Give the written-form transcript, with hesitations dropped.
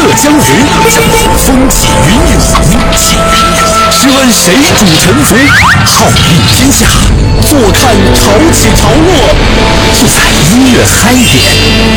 江湖，风起云涌。试问谁主沉浮？号令天下，坐看潮起潮落，就在音乐嗨点。